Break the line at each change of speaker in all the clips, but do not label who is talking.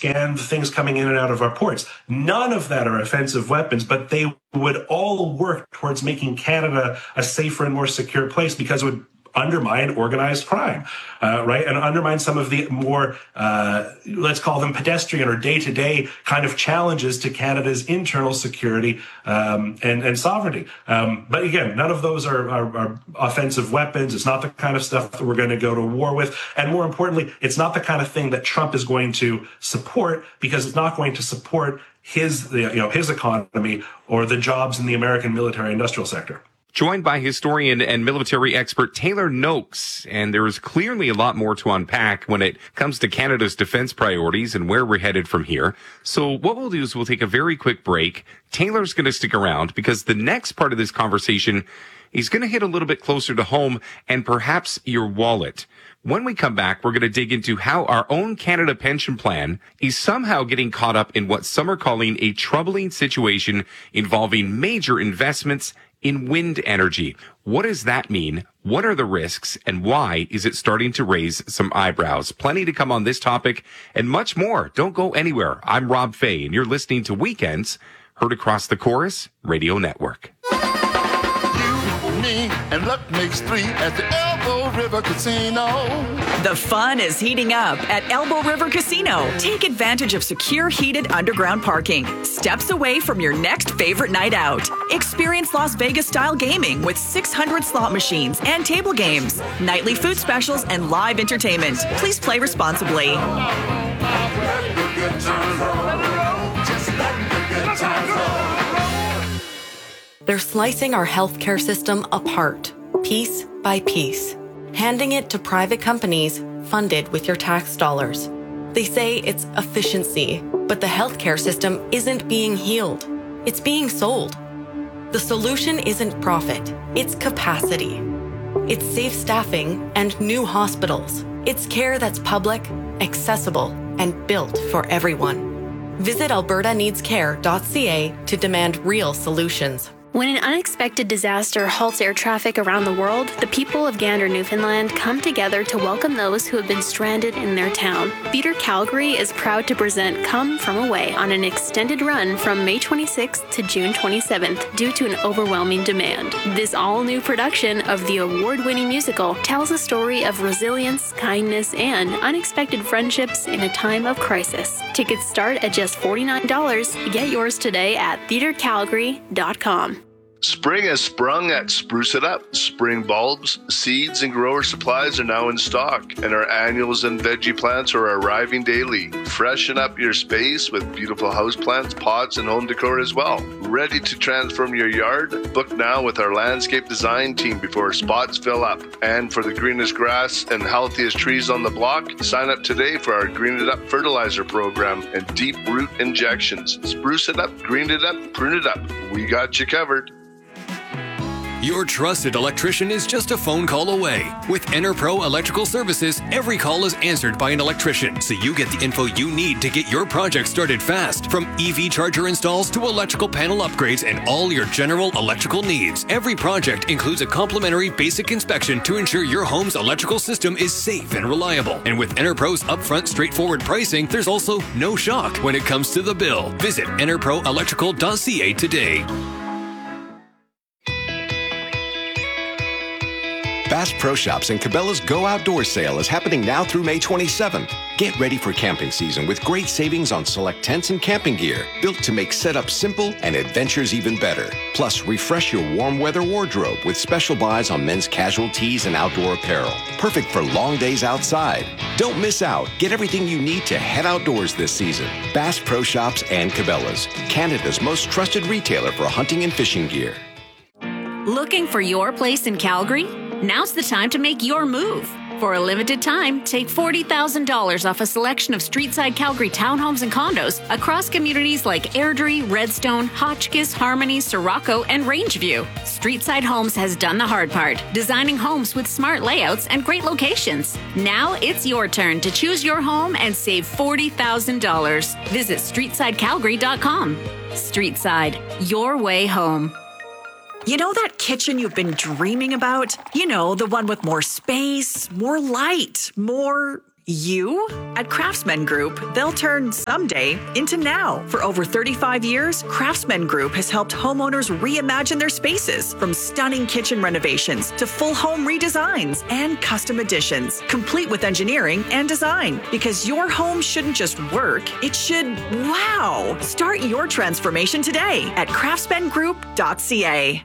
scan the things coming in and out of our ports. None of that are offensive weapons, but they would all work towards making Canada a safer and more secure place because it would undermine organized crime, right? And undermine some of the more, let's call them pedestrian or day-to-day kind of challenges to Canada's internal security and sovereignty. But again, none of those are offensive weapons. It's not the kind of stuff that we're going to go to war with. And more importantly, it's not the kind of thing that Trump is going to support because it's not going to support his economy or the jobs in the American military industrial sector.
Joined by historian and military expert Taylor Noakes, and there is clearly a lot more to unpack when it comes to Canada's defense priorities and where we're headed from here. So what we'll do is we'll take a very quick break. Taylor's going to stick around because the next part of this conversation is going to hit a little bit closer to home and perhaps your wallet. When we come back, we're going to dig into how our own Canada pension plan is somehow getting caught up in what some are calling a troubling situation involving major investments in wind energy. What does that mean? What are the risks? And why is it starting to raise some eyebrows? Plenty to come on this topic and much more. Don't go anywhere. I'm Rob Fay, and you're listening to Weekends, heard across the Chorus Radio Network.
You, me, and luck makes three at the Elbow River Casino.
The fun is heating up at Elbow River Casino. Take advantage of secure, heated underground parking, steps away from your next favorite night out. Experience Las Vegas-style gaming with 600 slot machines and table games, nightly food specials, and live entertainment. Please play responsibly.
They're slicing our healthcare system apart, piece by piece, handing it to private companies funded with your tax dollars. They say it's efficiency, but the healthcare system isn't being healed. It's being sold. The solution isn't profit, it's capacity. It's safe staffing and new hospitals. It's care that's public, accessible, and built for everyone. Visit albertaneedscare.ca to demand real solutions.
When an unexpected disaster halts air traffic around the world, the people of Gander, Newfoundland come together to welcome those who have been stranded in their town. Theatre Calgary is proud to present Come From Away on an extended run from May 26th to June 27th due to an overwhelming demand. This all-new production of the award-winning musical tells a story of resilience, kindness, and unexpected friendships in a time of crisis. Tickets start at just $49. Get yours today at theatrecalgary.com.
Spring has sprung at Spruce It Up. Spring bulbs, seeds, and grower supplies are now in stock, and our annuals and veggie plants are arriving daily. Freshen up your space with beautiful houseplants, pots, and home decor as well. Ready to transform your yard? Book now with our landscape design team before spots fill up. And for the greenest grass and healthiest trees on the block, sign up today for our Green It Up fertilizer program and deep root injections. Spruce it up, green it up, prune it up. We got you covered.
Your trusted electrician is just a phone call away. With EnerPro Electrical Services, every call is answered by an electrician, so you get the info you need to get your project started fast. From EV charger installs to electrical panel upgrades and all your general electrical needs. Every project includes a complimentary basic inspection to ensure your home's electrical system is safe and reliable. And with EnerPro's upfront straightforward pricing, there's also no shock when it comes to the bill. Visit enerproelectrical.ca today.
Bass Pro Shops and Cabela's Go Outdoor sale is happening now through May 27th. Get ready for camping season with great savings on select tents and camping gear, built to make setup simple and adventures even better. Plus, refresh your warm weather wardrobe with special buys on men's casual tees and outdoor apparel. Perfect for long days outside. Don't miss out. Get everything you need to head outdoors this season. Bass Pro Shops and Cabela's, Canada's most trusted retailer for hunting and fishing gear.
Looking for your place in Calgary? Now's the time to make your move. For a limited time, take $40,000 off a selection of streetside Calgary townhomes and condos across communities like Airdrie, Redstone, Hotchkiss, Harmony, Sirocco, and Rangeview. Streetside Homes has done the hard part, designing homes with smart layouts and great locations. Now it's your turn to choose your home and save $40,000. Visit streetsidecalgary.com. Streetside, your way home.
You know that kitchen you've been dreaming about? You know, the one with more space, more light, more You? At Craftsman Group, they'll turn someday into now. For over 35 years, Craftsman Group has helped homeowners reimagine their spaces, from stunning kitchen renovations to full home redesigns and custom additions, complete with engineering and design. Because your home shouldn't just work, it should wow. Start your transformation today at craftsmangroup.ca.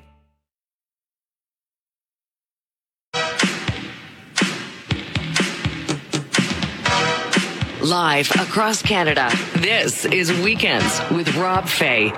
Live across Canada, this is Weekends with Rob Fay.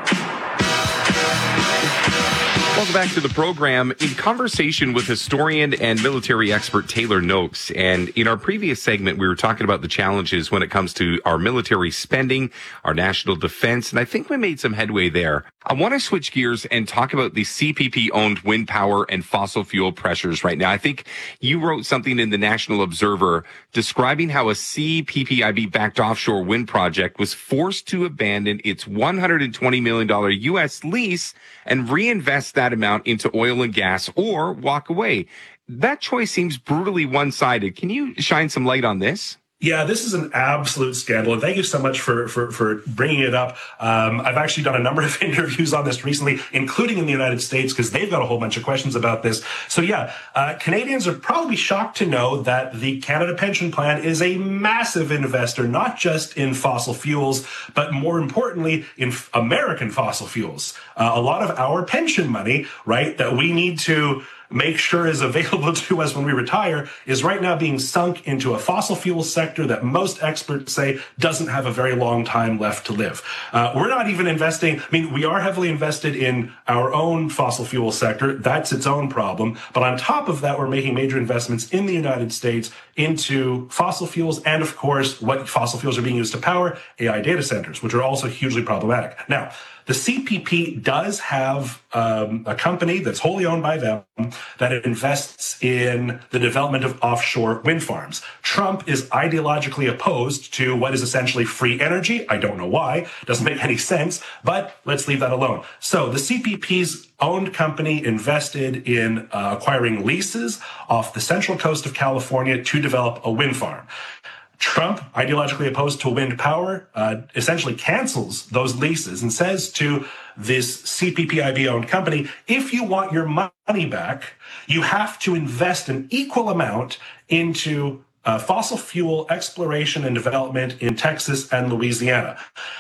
Welcome back to the program. In conversation with historian and military expert Taylor Noakes. And in our previous segment, we were talking about the challenges when it comes to our military spending, our national defense, and I think we made some headway there. I want to switch gears and talk about the CPP-owned wind power and fossil fuel pressures right now. I think you wrote something in the National Observer describing how a CPPIB-backed offshore wind project was forced to abandon its $120 million U.S. lease and reinvest that amount into oil and gas or walk away. That choice seems brutally one-sided. Can you shine some light on this?
Yeah, this is an absolute scandal. And thank you so much for bringing it up. I've actually done a number of interviews on this recently, including in the United States, because they've got a whole bunch of questions about this. So yeah, Canadians are probably shocked to know that the Canada Pension Plan is a massive investor, not just in fossil fuels, but more importantly, in American fossil fuels. A lot of our pension money, right, that we need to make sure is available to us when we retire is right now being sunk into a fossil fuel sector that most experts say doesn't have a very long time left to live. We're not even investing. I mean, we are heavily invested in our own fossil fuel sector. That's its own problem. But on top of that, we're making major investments in the United States into fossil fuels. And of course, what fossil fuels are being used to power AI data centers, which are also hugely problematic. Now, the CPP does have a company that's wholly owned by them that invests in the development of offshore wind farms. Trump is ideologically opposed to what is essentially free energy. I don't know why. Doesn't make any sense, but let's leave that alone. So the CPP's owned company invested in acquiring leases off the central coast of California to develop a wind farm. Trump, ideologically opposed to wind power, essentially cancels those leases and says to this CPPIB-owned company, if you want your money back, you have to invest an equal amount into fossil fuel exploration and development in Texas and Louisiana.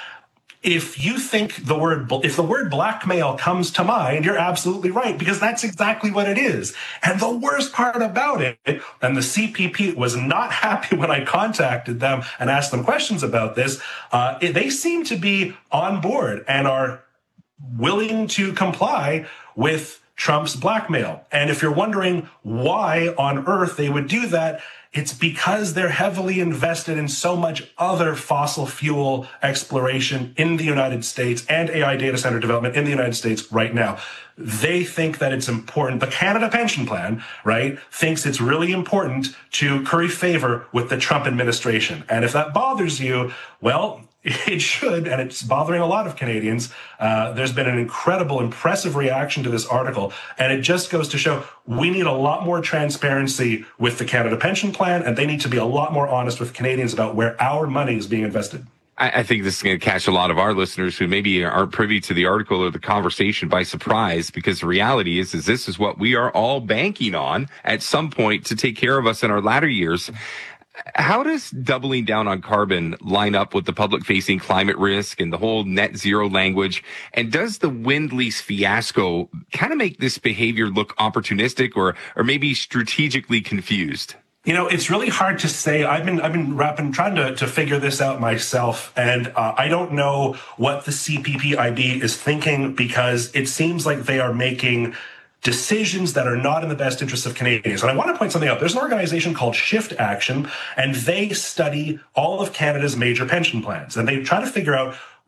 If you think if the word blackmail comes to mind, you're absolutely right, because that's exactly what it is. And the worst part about it, and the CPP was not happy when I contacted them and asked them questions about this, they seem to be on board and are willing to comply with Trump's blackmail. And if you're wondering why on earth they would do that, it's because they're heavily invested in so much other fossil fuel exploration in the United States and AI data center development in the United States right now. They think that it's important. The Canada Pension Plan, right, thinks it's really important to curry favor with the Trump administration. And if that bothers you, well, it should, and it's bothering a lot of Canadians. There's been an impressive reaction to this article, and it just goes to show we need a lot more transparency with the Canada Pension Plan, and they need to be a lot more honest with Canadians about where our money is being invested.
I think this is going to catch a lot of our listeners who maybe aren't privy to the article or the conversation by surprise, because the reality is this is what we are all banking on at some point to take care of us in our latter years. How does doubling down on carbon line up with the public-facing climate risk and the whole net zero language? And does the wind lease fiasco kind of make this behavior look opportunistic or maybe strategically confused?
You know, it's really hard to say. I've been trying to figure this out myself, and I don't know what the CPPIB is thinking, because it seems like they are making decisions that are not in the best interest of Canadians. And I want to point something out. There's an organization called Shift Action, and they study all of Canada's major pension plans. And they try to figure out,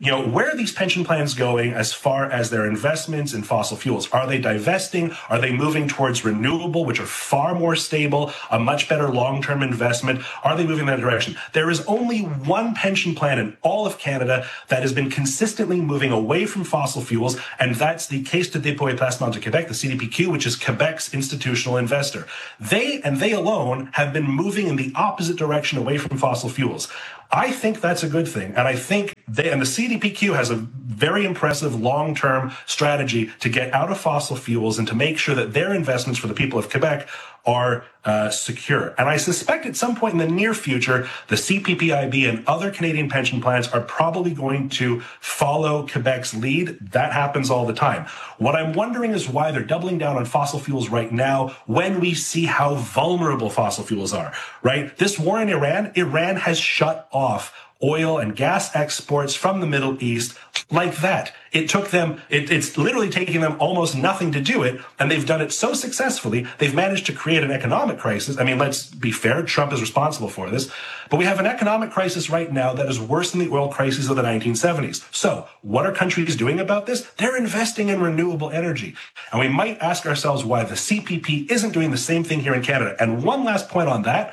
where are these pension plans going as far as their investments in fossil fuels? Are they divesting? Are they moving towards renewable, which are far more stable, a much better long-term investment? Are they moving in that direction? There is only one pension plan in all of Canada that has been consistently moving away from fossil fuels, and that's the Caisse de dépôt et placement de Québec, the CDPQ, which is Quebec's institutional investor. They alone have been moving in the opposite direction away from fossil fuels. I think that's a good thing. And I think the CDPQ has a very impressive long-term strategy to get out of fossil fuels and to make sure that their investments for the people of Quebec are secure. And I suspect at some point in the near future, the CPPIB and other Canadian pension plans are probably going to follow Quebec's lead. That happens all the time. What I'm wondering is why they're doubling down on fossil fuels right now when we see how vulnerable fossil fuels are, right? This war in Iran has shut off oil and gas exports from the Middle East like that. It took them, it's literally taking them almost nothing to do it, and they've done it so successfully, they've managed to create an economic crisis. I mean, let's be fair, Trump is responsible for this, but we have an economic crisis right now that is worse than the oil crisis of the 1970s. So what are countries doing about this? They're investing in renewable energy. And we might ask ourselves why the CPP isn't doing the same thing here in Canada. And one last point on that,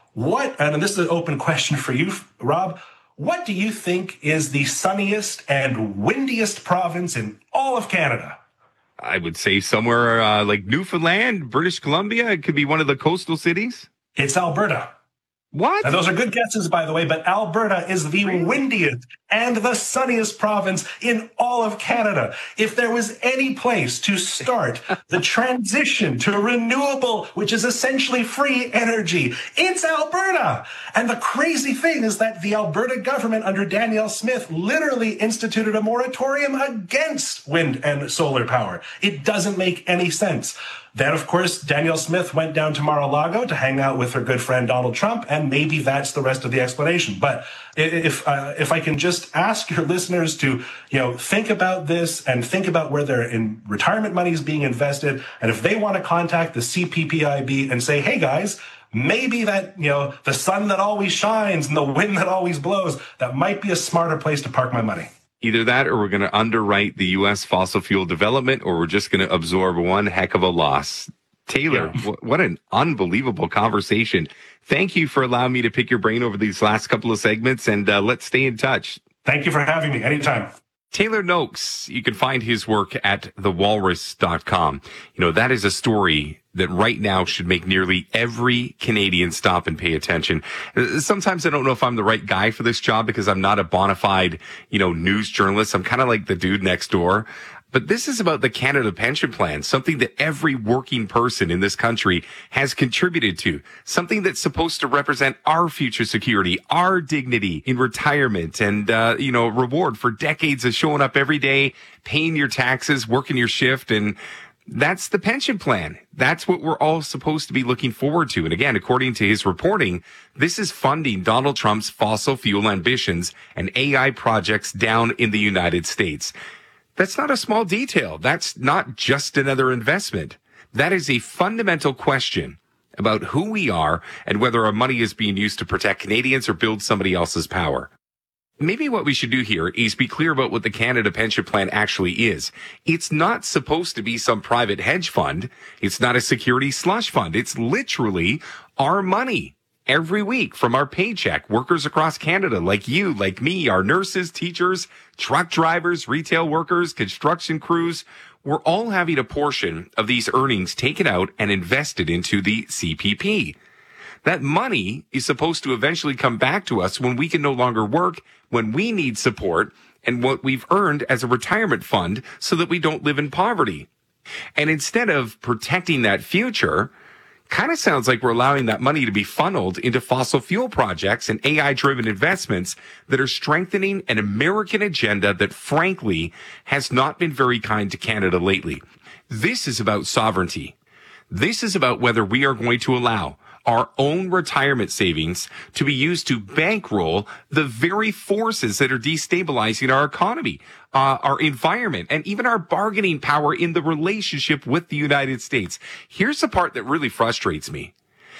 and this is an open question for you, Rob, what do you think is the sunniest and windiest province in all of Canada?
I would say somewhere like Newfoundland, British Columbia. It could be one of the coastal cities.
It's Alberta.
What?
Now, those are good guesses, by the way, but Alberta is the windiest and the sunniest province in all of Canada. If there was any place to start the transition to renewable, which is essentially free energy, it's Alberta. And the crazy thing is that the Alberta government under Danielle Smith literally instituted a moratorium against wind and solar power. It doesn't make any sense. Then, of course, Danielle Smith went down to Mar-a-Lago to hang out with her good friend Donald Trump, and maybe that's the rest of the explanation. But if I can just ask your listeners to, think about this and think about where their retirement money is being invested, and if they want to contact the CPPIB and say, hey guys, maybe that, the sun that always shines and the wind that always blows, that might be a smarter place to park my money.
Either that or we're going to underwrite the U.S. fossil fuel development, or we're just going to absorb one heck of a loss. Taylor, what an unbelievable conversation. Thank you for allowing me to pick your brain over these last couple of segments, and let's stay in touch.
Thank you for having me. Anytime.
Taylor Noakes, you can find his work at thewalrus.com. That is a story that right now should make nearly every Canadian stop and pay attention. Sometimes I don't know if I'm the right guy for this job because I'm not a bona fide, news journalist. I'm kind of like the dude next door. But this is about the Canada Pension Plan, something that every working person in this country has contributed to, something that's supposed to represent our future security, our dignity in retirement, and, reward for decades of showing up every day, paying your taxes, working your shift, and that's the pension plan. That's what we're all supposed to be looking forward to. And again, according to his reporting, this is funding Donald Trump's fossil fuel ambitions and AI projects down in the United States. That's not a small detail. That's not just another investment. That is a fundamental question about who we are and whether our money is being used to protect Canadians or build somebody else's power. Maybe what we should do here is be clear about what the Canada Pension Plan actually is. It's not supposed to be some private hedge fund. It's not a security slush fund. It's literally our money. Every week from our paycheck, workers across Canada like you, like me, our nurses, teachers, truck drivers, retail workers, construction crews, we're all having a portion of these earnings taken out and invested into the CPP. That money is supposed to eventually come back to us when we can no longer work, when we need support, and what we've earned as a retirement fund so that we don't live in poverty. And instead of protecting that future, kind of sounds like we're allowing that money to be funneled into fossil fuel projects and AI-driven investments that are strengthening an American agenda that, frankly, has not been very kind to Canada lately. This is about sovereignty. This is about whether we are going to allow our own retirement savings to be used to bankroll the very forces that are destabilizing our economy, our environment, and even our bargaining power in the relationship with the United States. Here's the part that really frustrates me.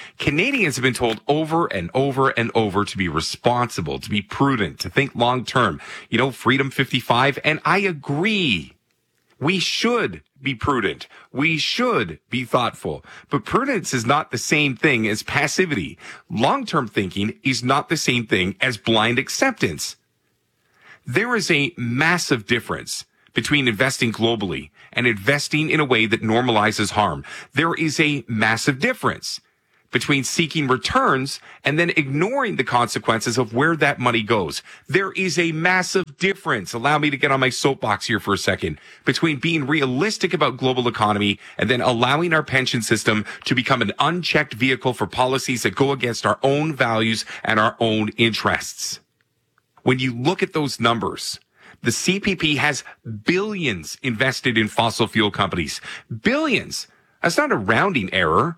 Canadians have been told over and over and over to be responsible, to be prudent, to think long term. You know, Freedom 55, and I agree. We should be prudent. We should be thoughtful. But prudence is not the same thing as passivity. Long-term thinking is not the same thing as blind acceptance. There is a massive difference between investing globally and investing in a way that normalizes harm. There is a massive difference between seeking returns and then ignoring the consequences of where that money goes. There is a massive difference, allow me to get on my soapbox here for a second, between being realistic about global economy and then allowing our pension system to become an unchecked vehicle for policies that go against our own values and our own interests. When you look at those numbers, the CPP has billions invested in fossil fuel companies. Billions. That's not a rounding error.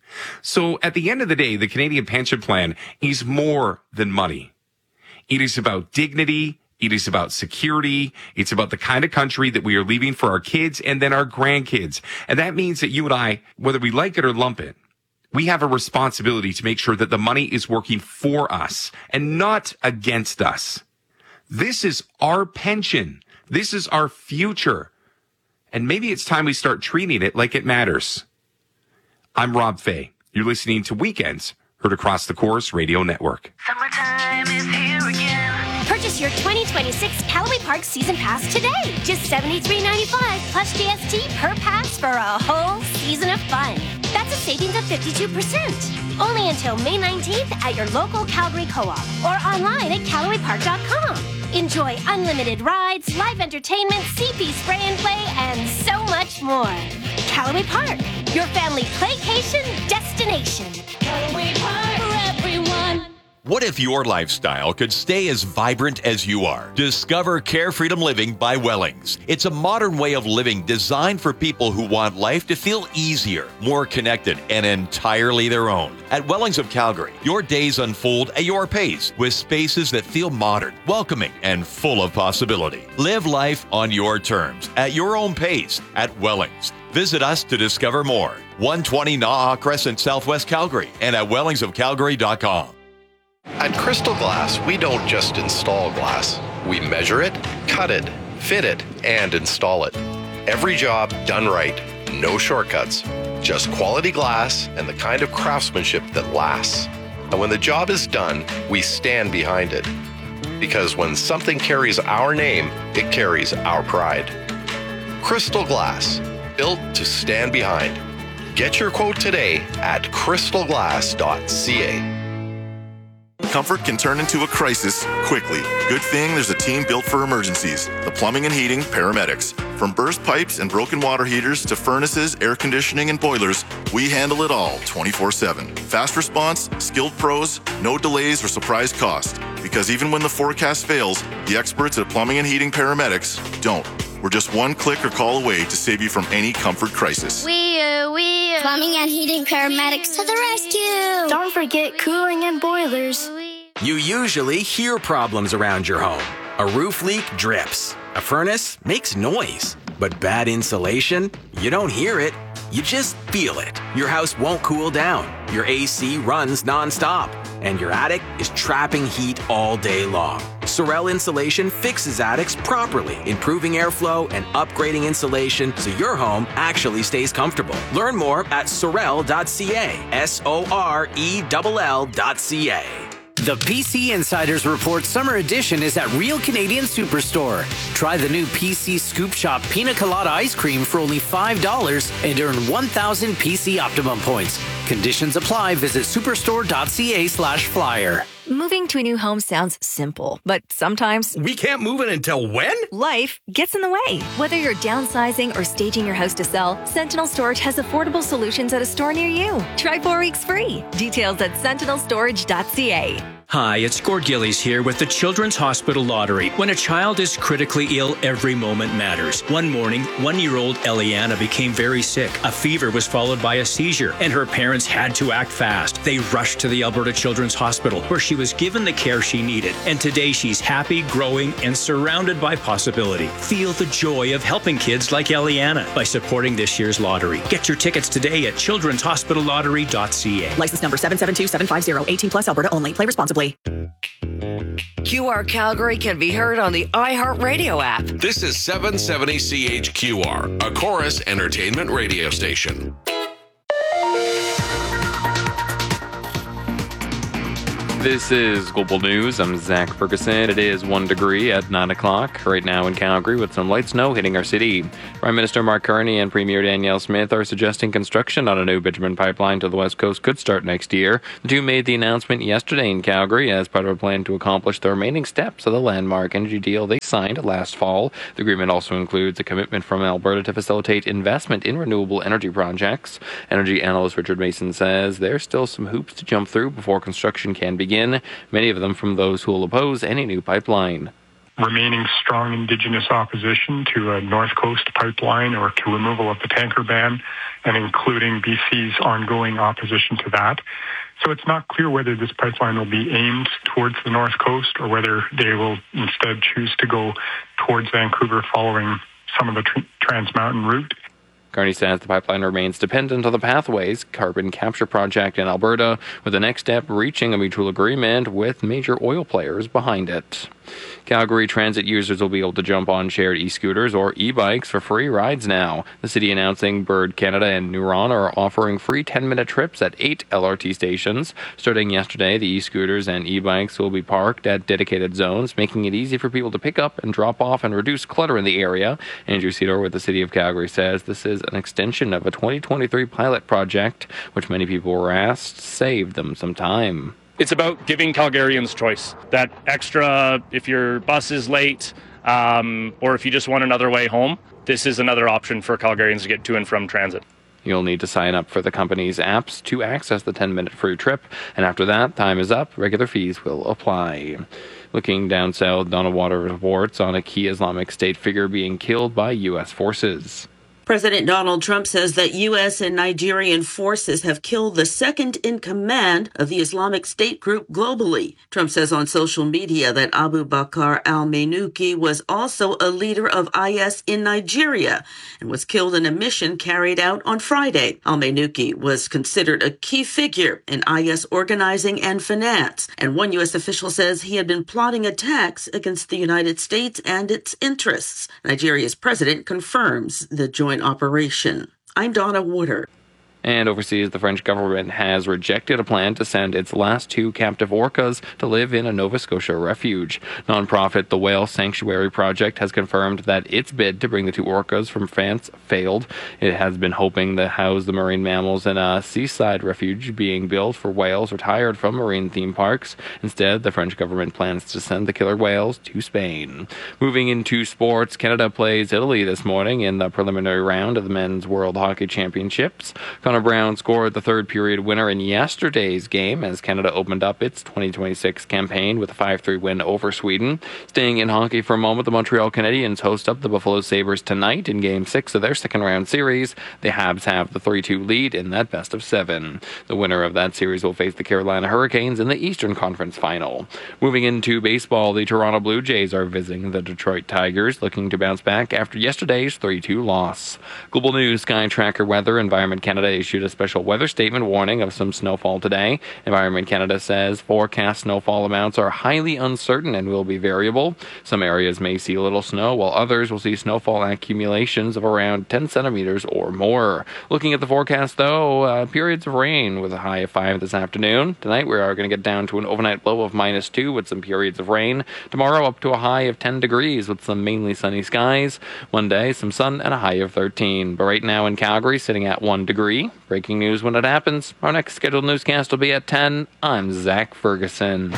So at the end of the day, the Canadian Pension Plan is more than money. It is about dignity. It is about security. It's about the kind of country that we are leaving for our kids and then our grandkids. And that means that you and I, whether we like it or lump it, we have a responsibility to make sure that the money is working for us and not against us. This is our pension. This is our future. And maybe it's time we start treating it like it matters. I'm Rob Fay. You're listening to Weekends, heard across the Chorus Radio Network.
Summertime is here again. Purchase your 2026 Callaway Park Season Pass today. Just $73.95 plus GST per pass for a whole season of fun. That's a savings of 52%. Only until May 19th at your local Calgary Co-op or online at CallawayPark.com. Enjoy unlimited rides, live entertainment, CP spray and play, and so much more. Callaway Park, your family playcation destination. Callaway Park for everyone.
What if your lifestyle could stay as vibrant as you are? Discover Care Freedom Living by Wellings. It's a modern way of living designed for people who want life to feel easier, more connected, and entirely their own. At Wellings of Calgary, your days unfold at your pace with spaces that feel modern, welcoming, and full of possibility. Live life on your terms, at your own pace, at Wellings. Visit us to discover more. 120 Naha Crescent, Southwest Calgary, and at wellingsofcalgary.com.
At Crystal Glass, we don't just install glass. We measure it, cut it, fit it, and install it. Every job done right. No shortcuts. Just quality glass and the kind of craftsmanship that lasts. And when the job is done, we stand behind it. Because when something carries our name, it carries our pride. Crystal Glass, built to stand behind. Get your quote today at crystalglass.ca.
Comfort can turn into a crisis quickly. Good thing there's a team built for emergencies. The Plumbing and Heating Paramedics. From burst pipes and broken water heaters to furnaces, air conditioning, and boilers, we handle it all 24/7. Fast response, skilled pros, no delays or surprise cost. Because even when the forecast fails, the experts at Plumbing and Heating Paramedics don't. We're just one click or call away to save you from any comfort crisis.
Plumbing and Heating Paramedics to the rescue!
Don't forget cooling and boilers.
You usually hear problems around your home. A roof leak drips. A furnace makes noise. But bad insulation? You don't hear it. You just feel it. Your house won't cool down. Your AC runs nonstop. And your attic is trapping heat all day long. Sorel Insulation fixes attics properly, improving airflow and upgrading insulation so your home actually stays comfortable. Learn more at sorel.ca. SORELL.ca.
The PC Insiders Report Summer Edition is at Real Canadian Superstore. Try the new PC Scoop Shop Pina Colada Ice Cream for only $5 and earn 1,000 PC Optimum points. Conditions apply. Visit superstore.ca/flyer.
Moving to a new home sounds simple, but sometimes...
We can't move it until when?
Life gets in the way. Whether you're downsizing or staging your house to sell, Sentinel Storage has affordable solutions at a store near you. Try 4 weeks free. Details at sentinelstorage.ca.
Hi, it's Gord Gillies here with the Children's Hospital Lottery. When a child is critically ill, every moment matters. One morning, 1-year-old Eliana became very sick. A fever was followed by a seizure, and her parents had to act fast. They rushed to the Alberta Children's Hospital, where she was given the care she needed. And today she's happy, growing, and surrounded by possibility. Feel the joy of helping kids like Eliana by supporting this year's lottery. Get your tickets today at childrenshospitallottery.ca.
License number 772750, 18 plus Alberta only. Play responsibly.
QR Calgary can be heard on the iHeartRadio app.
This is 770 CHQR, a Chorus entertainment radio station.
This is Global News. I'm Zach Ferguson. It is 1 degree at 9 o'clock right now in Calgary with some light snow hitting our city. Prime Minister Mark Carney and Premier Danielle Smith are suggesting construction on a new bitumen pipeline to the West Coast could start next year. The two made the announcement yesterday in Calgary as part of a plan to accomplish the remaining steps of the landmark energy deal they signed last fall. The agreement also includes a commitment from Alberta to facilitate investment in renewable energy projects. Energy analyst Richard Mason says there's still some hoops to jump through before construction can begin, many of them from those who will oppose any new pipeline.
Remaining strong Indigenous opposition to a North Coast pipeline or to removal of the tanker ban, and including BC's ongoing opposition to that. So it's not clear whether this pipeline will be aimed towards the North Coast or whether they will instead choose to go towards Vancouver following some of the Trans Mountain route.
Carney says the pipeline remains dependent on the Pathways carbon capture project in Alberta, with the next step reaching a mutual agreement with major oil players behind it. Calgary Transit users will be able to jump on shared e-scooters or e-bikes for free rides now. The city announcing Bird Canada and Neuron are offering free 10-minute trips at 8 LRT stations. Starting yesterday, the e-scooters and e-bikes will be parked at dedicated zones, making it easy for people to pick up and drop off and reduce clutter in the area. Andrew Cedar with the City of Calgary says this is an extension of a 2023 pilot project, which many people were asked saved them some time.
It's about giving Calgarians choice. That extra, if your bus is late, or if you just want another way home, this is another option for Calgarians to get to and from transit.
You'll need to sign up for the company's apps to access the 10-minute free trip, and after that, time is up, regular fees will apply. Looking down south, Donald Water reports on a key Islamic State figure being killed by U.S. forces.
President Donald Trump says that U.S. and Nigerian forces have killed the second in command of the Islamic State group globally. Trump says on social media that Abu Bakr al-Maynuki was also a leader of IS in Nigeria and was killed in a mission carried out on Friday. Al-Maynuki was considered a key figure in IS organizing and finance, and one U.S. official says he had been plotting attacks against the United States and its interests. Nigeria's president confirms the joint operation. I'm Donna Woodard.
And overseas, the French government has rejected a plan to send its last 2 captive orcas to live in a Nova Scotia refuge. Nonprofit The Whale Sanctuary Project has confirmed that its bid to bring the 2 orcas from France failed. It has been hoping to house the marine mammals in a seaside refuge being built for whales retired from marine theme parks. Instead, the French government plans to send the killer whales to Spain. Moving into sports, Canada plays Italy this morning in the preliminary round of the Men's World Hockey Championships. Connor Brown scored the third period winner in yesterday's game as Canada opened up its 2026 campaign with a 5-3 win over Sweden. Staying in hockey for a moment, the Montreal Canadiens host up the Buffalo Sabres tonight in Game 6 of their second round series. The Habs have the 3-2 lead in that best of 7. The winner of that series will face the Carolina Hurricanes in the Eastern Conference Final. Moving into baseball, the Toronto Blue Jays are visiting the Detroit Tigers, looking to bounce back after yesterday's 3-2 loss. Global News Sky Tracker Weather. Environment Canada issued a special weather statement warning of some snowfall today. Environment Canada says forecast snowfall amounts are highly uncertain and will be variable. Some areas may see a little snow, while others will see snowfall accumulations of around 10 centimeters or more. Looking at the forecast, though, periods of rain with a high of 5 this afternoon. Tonight we are going to get down to an overnight low of -2 with some periods of rain. Tomorrow up to a high of 10 degrees with some mainly sunny skies. Monday, some sun and a high of 13. But right now in Calgary, sitting at 1 degree. Breaking news when it happens. Our next scheduled newscast will be at 10. I'm Zach Ferguson.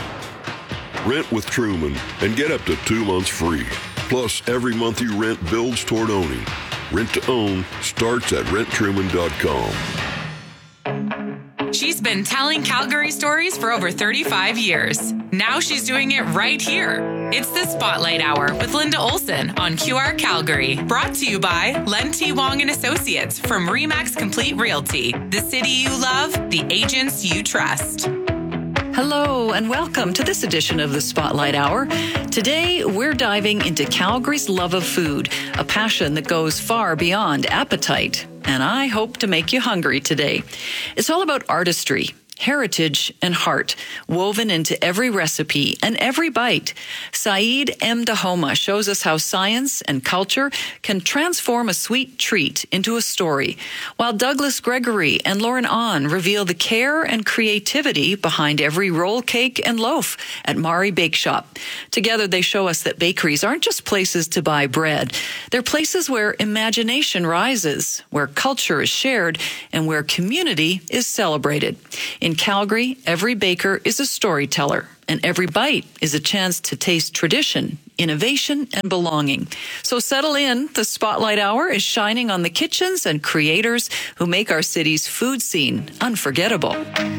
Rent with Truman and get up to 2 months free. Plus, every month you rent builds toward owning. Rent to own starts at renttruman.com.
She's been telling Calgary stories for over 35 years.
Now she's doing it right here. It's the Spotlight Hour with Linda Olson on QR Calgary. Brought to you by Len T. Wong & Associates from RE/MAX Complete Realty. The city you love, the agents you trust.
Hello and welcome to this edition of the Spotlight Hour. Today, we're diving into Calgary's love of food, a passion that goes far beyond appetite. And I hope to make you hungry today. It's all about artistry, heritage, and heart, woven into every recipe and every bite. Saeed M. Dahoma shows us how science and culture can transform a sweet treat into a story, while Douglas Gregory and Lauren Ahn reveal the care and creativity behind every roll, cake, and loaf at Mari Bake Shop. Together, they show us that bakeries aren't just places to buy bread. They're places where imagination rises, where culture is shared, and where community is celebrated. In Calgary, every baker is a storyteller, and every bite is a chance to taste tradition, innovation, and belonging. So settle in. The Spotlight Hour is shining on the kitchens and creators who make our city's food scene unforgettable.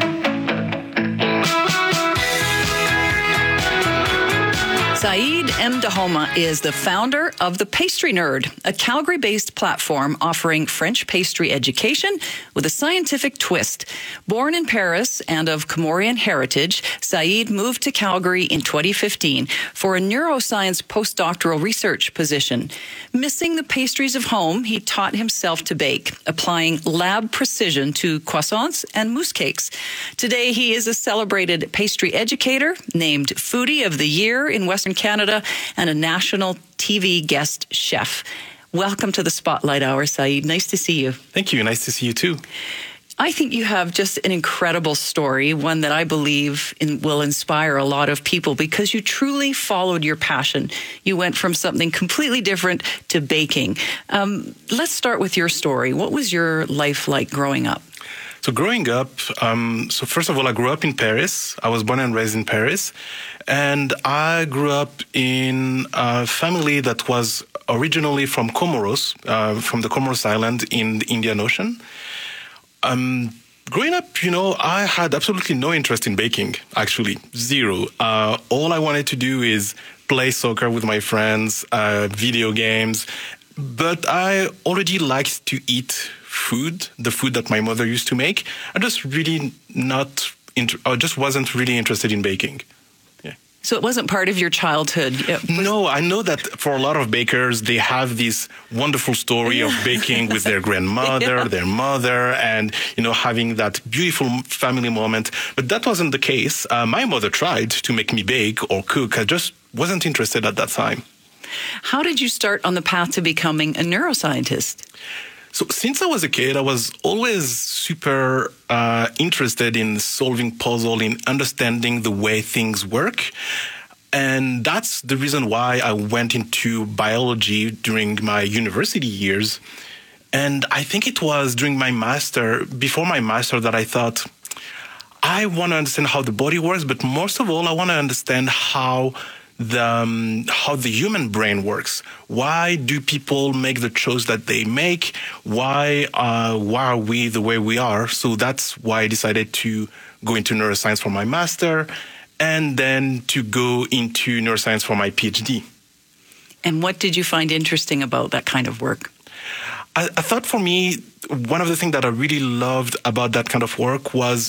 Saeed M. Dahoma is the founder of The Pastry Nerd, a Calgary-based platform offering French pastry education with a scientific twist. Born in Paris and of Comorian heritage, Saeed moved to Calgary in 2015 for a neuroscience postdoctoral research position. Missing the pastries of home, he taught himself to bake, applying lab precision to croissants and mousse cakes. Today, he is a celebrated pastry educator, named Foodie of the Year in Western Canada, and a national TV guest chef. Welcome to the Spotlight Hour, Saeed. Nice to see you.
Thank you. Nice to see you too.
I think you have just an incredible story, one that I believe will inspire a lot of people because you truly followed your passion. You went from something completely different to baking. Let's start with your story. What was your life like growing up?
So growing up, so first of all, I grew up in Paris. I was born and raised in Paris. And I grew up in a family that was originally from Comoros, from the Comoros Island in the Indian Ocean. Growing up, I had absolutely no interest in baking, actually, zero. All I wanted to do is play soccer with my friends, video games. But I already liked to eat food, the food that my mother used to make. I just wasn't really interested in baking.
So it wasn't part of your childhood?
No, I know that for a lot of bakers, they have this wonderful story of baking with their grandmother, their mother, and, having that beautiful family moment. But that wasn't the case. My mother tried to make me bake or cook. I just wasn't interested at that time.
How did you start on the path to becoming a neuroscientist?
So since I was a kid, I was always super interested in solving puzzles, in understanding the way things work. And that's the reason why I went into biology during my university years. And I think it was during before my master, that I thought, I want to understand how the body works, but most of all, I want to understand how the human brain works. Why do people make the choice that they make? Why are we the way we are? So that's why I decided to go into neuroscience for my master and then to go into neuroscience for my PhD.
And what did you find interesting about that kind of work?
I thought for me, one of the things that I really loved about that kind of work was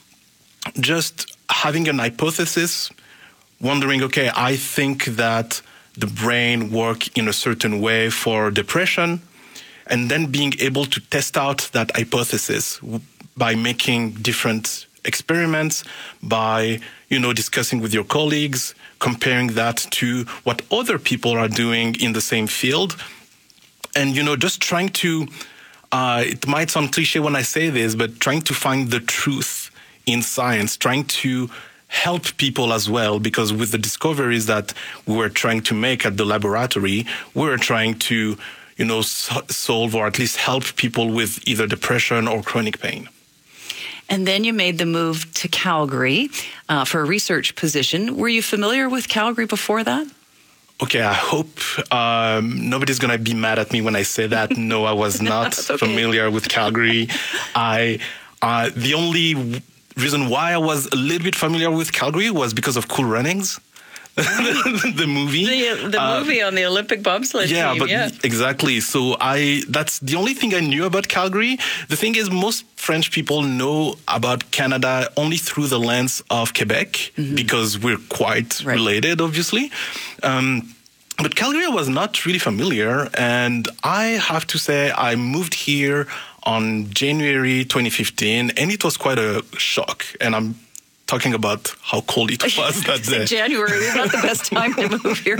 just having an hypothesis, wondering, okay, I think that the brain works in a certain way for depression, and then being able to test out that hypothesis by making different experiments, by, discussing with your colleagues, comparing that to what other people are doing in the same field, and, just trying to, it might sound cliche when I say this, but trying to find the truth in science, trying to help people as well, because with the discoveries that we were trying to make at the laboratory, we were trying to, solve or at least help people with either depression or chronic pain.
And then you made the move to Calgary for a research position. Were you familiar with Calgary before that?
Okay, I hope nobody's going to be mad at me when I say that. No, I was not familiar with Calgary. The only reason why I was a little bit familiar with Calgary was because of Cool Runnings. The movie.
The movie on the Olympic bobsled team.
Exactly. So that's the only thing I knew about Calgary. The thing is, most French people know about Canada only through the lens of Quebec, because we're quite related, obviously. But Calgary was not really familiar, and I have to say I moved here on January 2015, and it was quite a shock. And I'm talking about how cold it was that day.
January is not the best time to move here.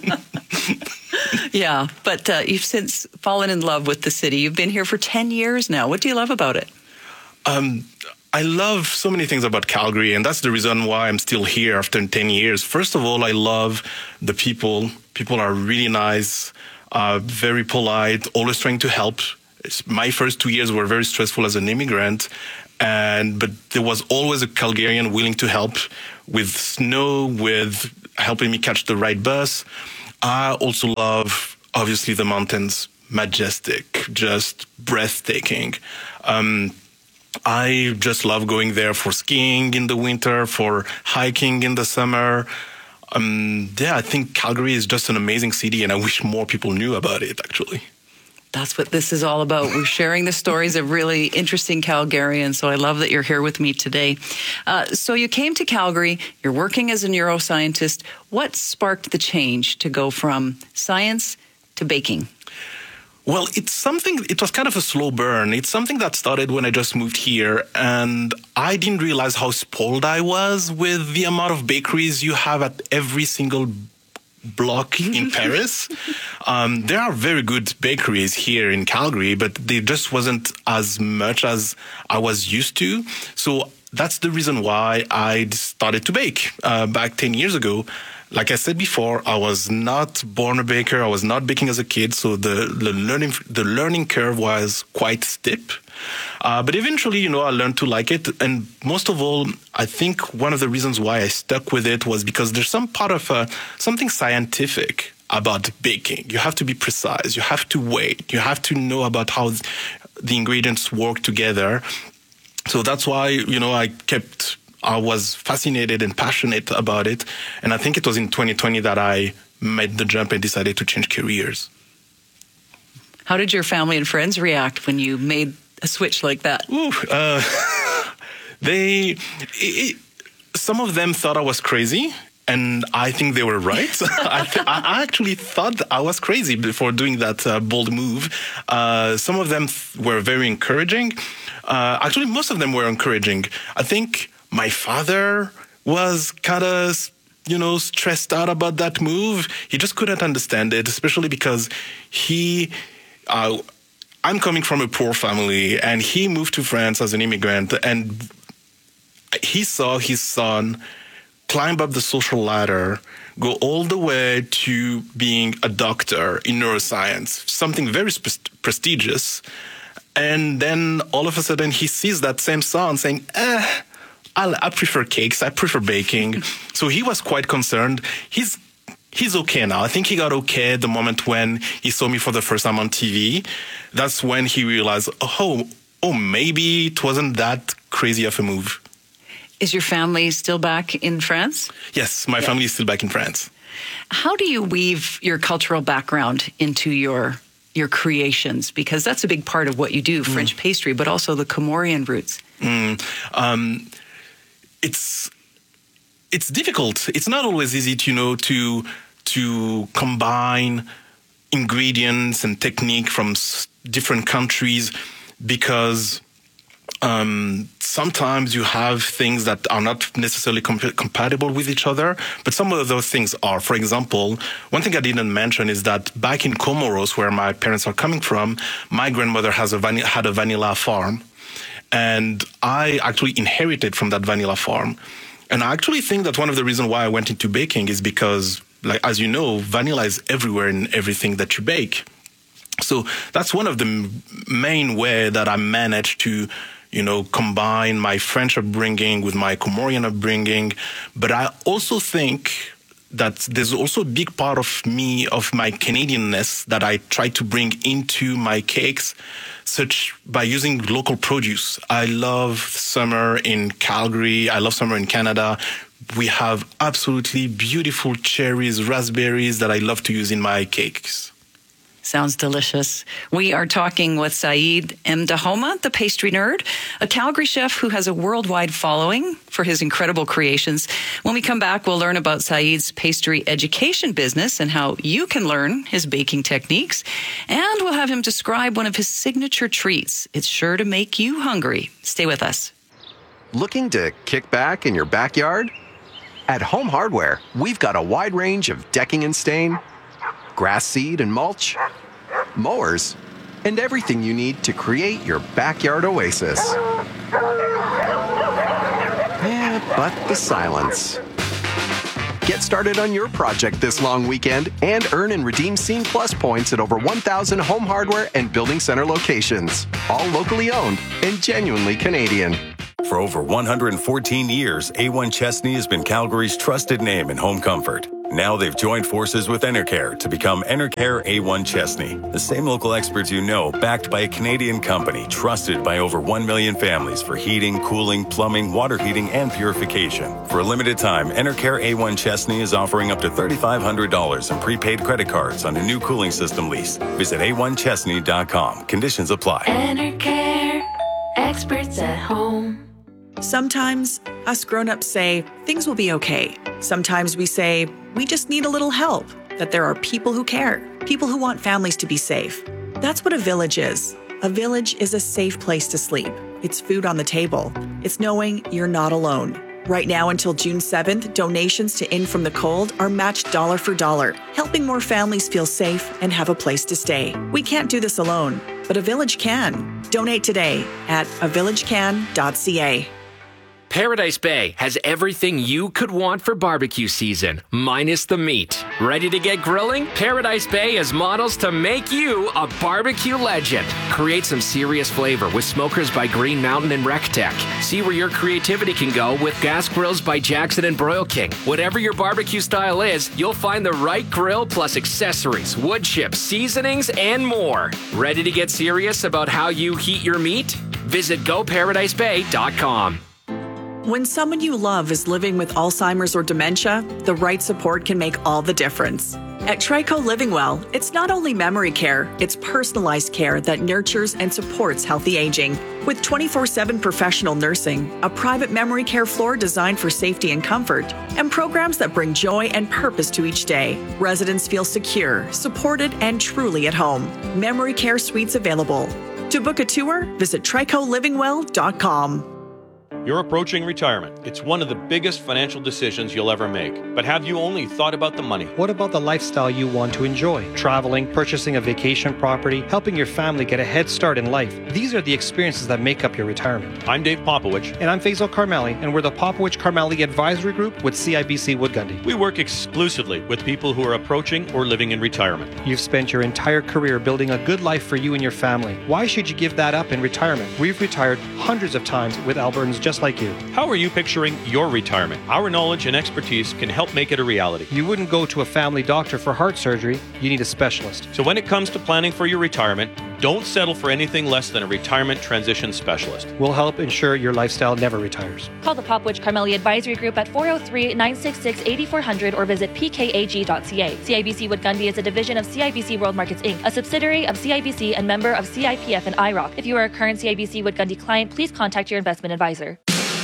Yeah, but you've since fallen in love with the city. You've been here for 10 years now. What do you love about it?
I love so many things about Calgary, and that's the reason why I'm still here after 10 years. First of all, I love the people. People are really nice, very polite, always trying to help. My first 2 years were very stressful as an immigrant, but there was always a Calgarian willing to help with snow, with helping me catch the right bus. I also love, obviously, the mountains. Majestic, just breathtaking. I just love going there for skiing in the winter, for hiking in the summer. I think Calgary is just an amazing city, and I wish more people knew about it, actually.
That's what this is all about. We're sharing the stories of really interesting Calgarians, so I love that you're here with me today. So you came to Calgary, you're working as a neuroscientist. What sparked the change to go from science to baking?
Well, it was kind of a slow burn. It's something that started when I just moved here, and I didn't realize how spoiled I was with the amount of bakeries you have at every single block in Paris. There are very good bakeries here in Calgary, but they just wasn't as much as I was used to. So that's the reason why I started to bake back 10 years ago. Like I said before, I was not born a baker. I was not baking as a kid, so the learning curve was quite steep. But eventually, I learned to like it. And most of all, I think one of the reasons why I stuck with it was because there's some part of something scientific about baking. You have to be precise. You have to wait. You have to know about how the ingredients work together. So that's why, I was fascinated and passionate about it. And I think it was in 2020 that I made the jump and decided to change careers.
How did your family and friends react when you made a switch like that?
Some of them thought I was crazy, and I think they were right. I actually thought I was crazy before doing that bold move. Some of them were very encouraging. Actually, most of them were encouraging. I think my father was kind of, stressed out about that move. He just couldn't understand it, especially because I'm coming from a poor family, and he moved to France as an immigrant, and he saw his son climb up the social ladder, go all the way to being a doctor in neuroscience, something very prestigious. And then all of a sudden he sees that same son saying, I prefer cakes, I prefer baking. So he was quite concerned. He's okay now. I think he got okay the moment when he saw me for the first time on TV. That's when he realized, maybe it wasn't that crazy of a move.
Is your family still back in France?
Yes, my family is still back in France.
How do you weave your cultural background into your creations? Because that's a big part of what you do, French pastry, but also the Comorian roots.
It's difficult. It's not always easy to combine ingredients and technique from different countries, because sometimes you have things that are not necessarily compatible with each other, but some of those things are. For example, one thing I didn't mention is that back in Comoros, where my parents are coming from, my grandmother had a vanilla farm, and I actually inherited from that vanilla farm. And I actually think that one of the reasons why I went into baking is because, as you know, vanilla is everywhere in everything that you bake. So that's one of the main way that I managed to, combine my French upbringing with my Comorian upbringing. But I also think that there's also a big part of me, of my Canadianness, that I try to bring into my cakes, such by using local produce. I love summer in Calgary. I love summer in Canada. We have absolutely beautiful cherries, raspberries that I love to use in my cakes.
Sounds delicious. We are talking with Saeed Mdahoma, the pastry nerd, a Calgary chef who has a worldwide following for his incredible creations. When we come back, we'll learn about Saeed's pastry education business and how you can learn his baking techniques. And we'll have him describe one of his signature treats. It's sure to make you hungry. Stay with us.
Looking to kick back in your backyard? At Home Hardware, we've got a wide range of decking and stain, grass seed and mulch, mowers, and everything you need to create your backyard oasis. But the silence. Get started on your project this long weekend and earn and redeem Scene Plus points at over 1,000 Home Hardware and Building Center locations, all locally owned and genuinely Canadian.
For over 114 years, A1 Chesney has been Calgary's trusted name in home comfort. Now they've joined forces with Enercare to become Enercare A1 Chesney. The same local experts you know, backed by a Canadian company, trusted by over 1 million families for heating, cooling, plumbing, water heating, and purification. For a limited time, Enercare A1 Chesney is offering up to $3,500 in prepaid credit cards on a new cooling system lease. Visit a1chesney.com. Conditions apply.
Enercare, experts at home.
Sometimes us grown-ups say things will be okay. Sometimes we say we just need a little help, that there are people who care, people who want families to be safe. That's what a village is. A village is a safe place to sleep. It's food on the table. It's knowing you're not alone. Right now until June 7th, donations to In From the Cold are matched dollar for dollar, helping more families feel safe and have a place to stay. We can't do this alone, but a village can. Donate today at avillagecan.ca.
Paradise Bay has everything you could want for barbecue season, minus the meat. Ready to get grilling? Paradise Bay has models to make you a barbecue legend. Create some serious flavor with smokers by Green Mountain and RecTech. See where your creativity can go with gas grills by Jackson and Broil King. Whatever your barbecue style is, you'll find the right grill plus accessories, wood chips, seasonings, and more. Ready to get serious about how you heat your meat? Visit GoParadiseBay.com.
When someone you love is living with Alzheimer's or dementia, the right support can make all the difference. At Trico Living Well, it's not only memory care, it's personalized care that nurtures and supports healthy aging. With 24/7 professional nursing, a private memory care floor designed for safety and comfort, and programs that bring joy and purpose to each day, residents feel secure, supported, and truly at home. Memory care suites available. To book a tour, visit tricolivingwell.com.
You're approaching retirement. It's one of the biggest financial decisions you'll ever make. But have you only thought about the money?
What about the lifestyle you want to enjoy? Traveling, purchasing a vacation property, helping your family get a head start in life. These are the experiences that make up your retirement.
I'm Dave Popowich.
And I'm Faisal Karmali, and we're the Popowich Karmali Advisory Group with CIBC Wood Gundy.
We work exclusively with people who are approaching or living in retirement.
You've spent your entire career building a good life for you and your family. Why should you give that up in retirement? We've retired hundreds of times with Albertans just like you.
How are you picturing your retirement? Our knowledge and expertise can help make it a reality.
You wouldn't go to a family doctor for heart surgery. You need a specialist.
So when it comes to planning for your retirement, don't settle for anything less than a retirement transition specialist.
We'll help ensure your lifestyle never retires.
Call the Popowich Karmali Advisory Group at 403-966-8400 or visit pkag.ca. CIBC Wood Gundy is a division of CIBC World Markets Inc., a subsidiary of CIBC and member of CIPF and IROC. If you are a current CIBC Wood Gundy client, please contact your investment advisor.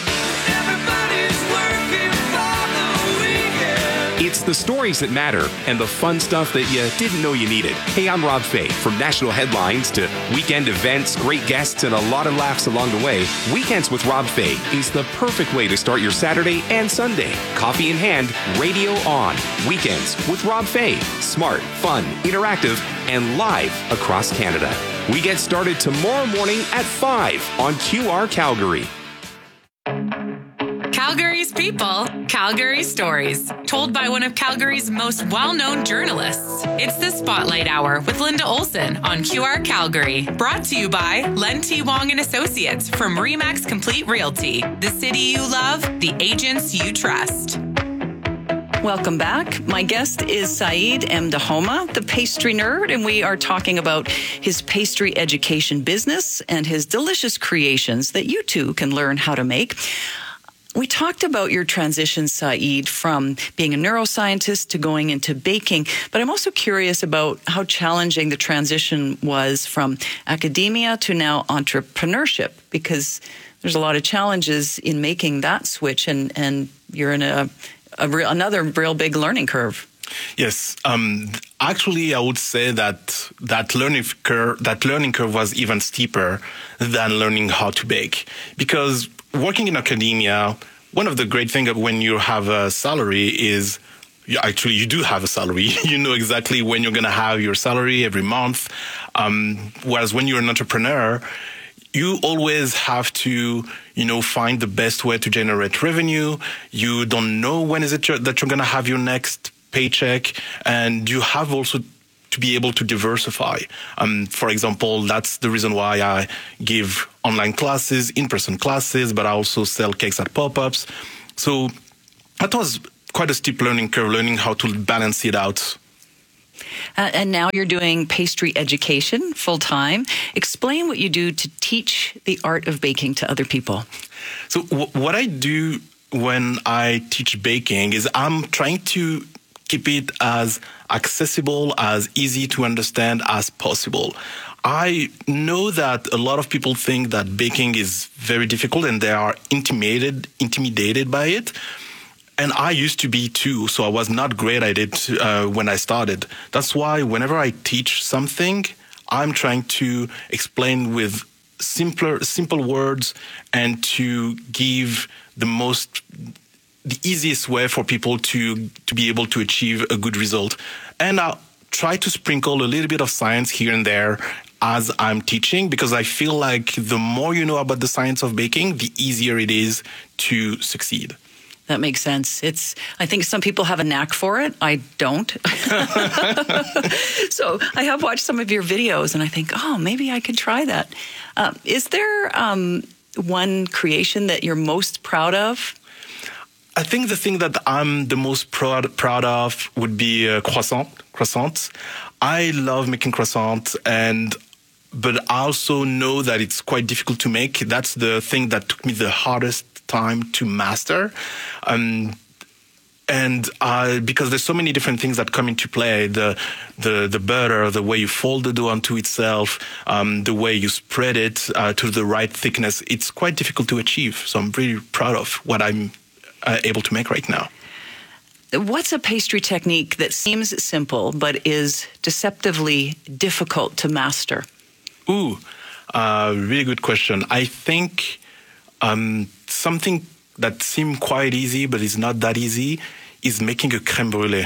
It's the stories that matter and the fun stuff that you didn't know you needed. Hey, I'm Rob Fay. From national headlines to weekend events, great guests, and a lot of laughs along the way, Weekends with Rob Fay is the perfect way to start your Saturday and Sunday. Coffee in hand, radio on. Weekends with Rob Fay. Smart, fun, interactive, and live across Canada. We get started tomorrow morning at 5 on QR Calgary.
Calgary's people, Calgary stories, told by one of Calgary's most well-known journalists. It's the Spotlight Hour with Linda Olson on QR Calgary. Brought to you by Len T. Wong and Associates from RE/MAX Complete Realty. The city you love, the agents you trust.
Welcome back. My guest is Saeed Mdahoma, the pastry nerd, and we are talking about his pastry education business and his delicious creations that you too can learn how to make. We talked about your transition, Saeed, from being a neuroscientist to going into baking, but I'm also curious about how challenging the transition was from academia to now entrepreneurship, because there's a lot of challenges in making that switch, and you're in another real big learning curve.
Yes. Actually, I would say that learning curve was even steeper than learning how to bake, because working in academia, one of the great things when you have a salary is you do have a salary. You know exactly when you're going to have your salary every month. Whereas when you're an entrepreneur, you always have to, find the best way to generate revenue. You don't know when is it that you're going to have your next paycheck, and you have also to be able to diversify. For example, that's the reason why I give online classes, in-person classes, but I also sell cakes at pop-ups. So that was quite a steep learning curve, learning how to balance it out.
And now you're doing pastry education full-time. Explain what you do to teach the art of baking to other people.
So what I do when I teach baking is I'm trying to keep it as accessible, as easy to understand as possible. I know that a lot of people think that baking is very difficult and they are intimidated by it. And I used to be too, so I was not great at it when I started. That's why whenever I teach something, I'm trying to explain with simple words and to give the easiest way for people to be able to achieve a good result. And I'll try to sprinkle a little bit of science here and there as I'm teaching, because I feel like the more you know about the science of baking, the easier it is to succeed.
That makes sense. I think some people have a knack for it. I don't. So I have watched some of your videos and I think, maybe I could try that. Is there one creation that you're most proud of?
I think the thing that I'm the most proud of would be croissants. I love making croissants, but I also know that it's quite difficult to make. That's the thing that took me the hardest time to master. Because there's so many different things that come into play, the butter, the way you fold the dough onto itself, the way you spread it to the right thickness, it's quite difficult to achieve. So I'm really proud of what I'm able to make right now.
What's a pastry technique that seems simple but is deceptively difficult to master?
Really good question. I think something that seems quite easy but is not that easy is making a crème brûlée.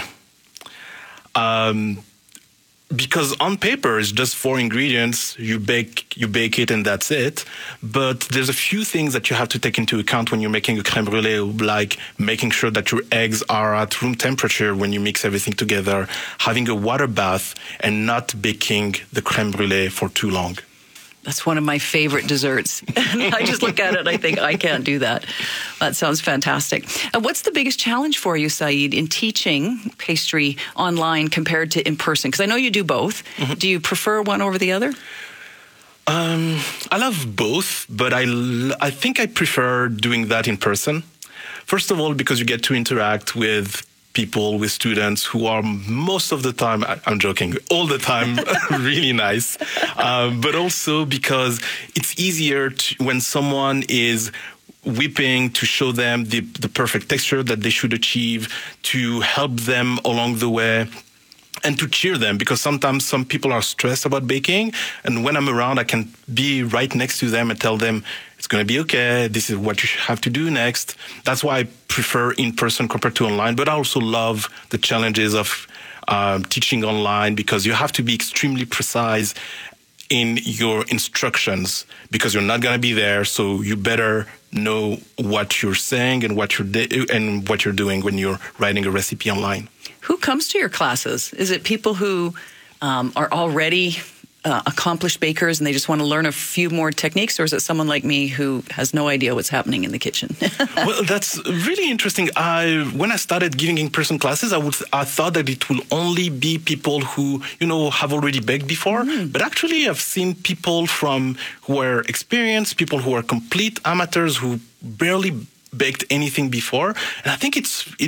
Because on paper it's just 4 ingredients, you bake it and that's it. But there's a few things that you have to take into account when you're making a crème brûlée, like making sure that your eggs are at room temperature when you mix everything together, having a water bath, and not baking the crème brûlée for too long.
That's one of my favorite desserts. I just look at it and I think, I can't do that. That sounds fantastic. What's the biggest challenge for you, Saeed, in teaching pastry online compared to in person? Because I know you do both. Mm-hmm. Do you prefer one over the other?
I love both, but I think I prefer doing that in person. First of all, because you get to interact with people, with students who are most of the time, I'm joking, all the time, really nice. But also because it's easier when someone is whipping to show them the perfect texture that they should achieve, to help them along the way, and to cheer them, because sometimes some people are stressed about baking, and when I'm around, I can be right next to them and tell them, it's going to be okay, this is what you have to do next. That's why I prefer in-person compared to online, but I also love the challenges of teaching online, because you have to be extremely precise in your instructions, because you're not going to be there, so you better know what you're saying and what you're doing when you're writing a recipe online.
Who comes to your classes? Is it people who are already accomplished bakers and they just want to learn a few more techniques, or is it someone like me who has no idea what's happening in the kitchen?
Well, that's really interesting. When I started giving in-person classes, I thought that it will only be people who, have already baked before. But actually, I've seen people who are experienced, people who are complete amateurs who barely baked anything before. And I think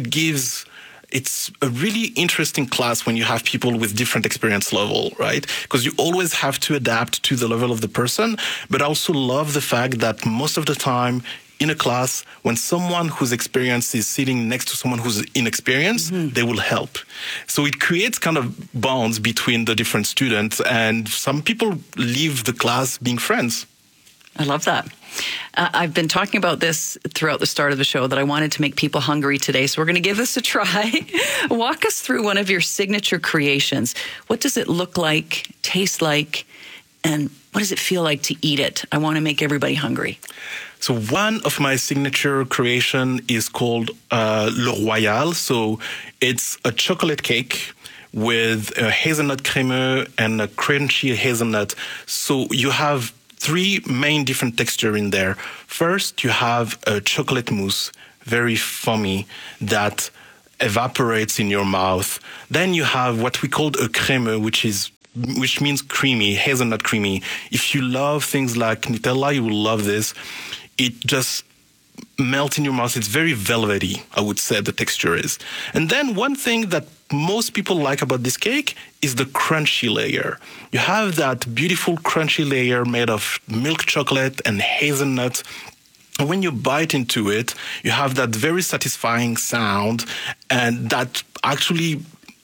it's a really interesting class when you have people with different experience level, right? Because you always have to adapt to the level of the person. But I also love the fact that most of the time in a class, when someone who's experienced is sitting next to someone who's inexperienced, they will help. So it creates kind of bonds between the different students, and some people leave the class being friends.
I love that. I've been talking about this throughout the start of the show, that I wanted to make people hungry today. So we're going to give this a try. Walk us through one of your signature creations. What does it look like, taste like, and what does it feel like to eat it? I want to make everybody hungry.
So one of my signature creation is called Le Royal. So it's a chocolate cake with a hazelnut crémeux and a crunchy hazelnut. So you have 3 main different texture in there. First, you have a chocolate mousse, very foamy, that evaporates in your mouth. Then you have what we call a crémeux, which means creamy, hazelnut creamy. If you love things like Nutella, you will love this. It just melts in your mouth. It's very velvety, I would say the texture is. And then one thing that most people like about this cake is the crunchy layer. You have that beautiful crunchy layer made of milk chocolate and hazelnut. And when you bite into it, you have that very satisfying sound, and that actually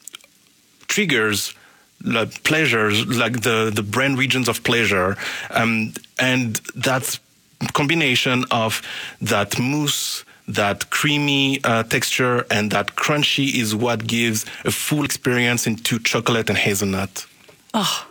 triggers pleasures, like the brain regions of pleasure. And that combination of that mousse, that creamy texture, and that crunchy is what gives a full experience into chocolate and hazelnut.
Oh,